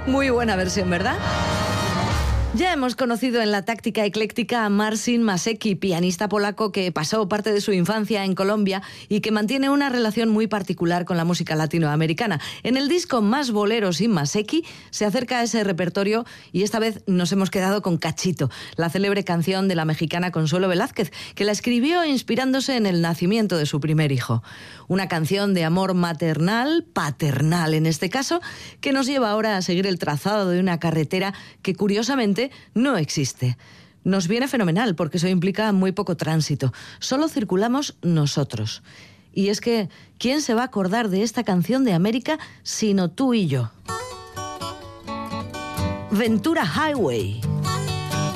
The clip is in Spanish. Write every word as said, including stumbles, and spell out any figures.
Muy buena versión, ¿verdad? Ya hemos conocido en la táctica ecléctica a Marcin Maszeki, pianista polaco que pasó parte de su infancia en Colombia y que mantiene una relación muy particular con la música latinoamericana. En el disco Más Boleros sin Maszeki se acerca a ese repertorio y esta vez nos hemos quedado con Cachito, la célebre canción de la mexicana Consuelo Velázquez, que la escribió inspirándose en el nacimiento de su primer hijo. Una canción de amor maternal, paternal en este caso, que nos lleva ahora a seguir el trazado de una carretera que curiosamente no existe. Nos viene fenomenal porque eso implica muy poco tránsito. Solo circulamos nosotros. Y es que, ¿quién se va a acordar de esta canción de América sino tú y yo? Ventura Highway.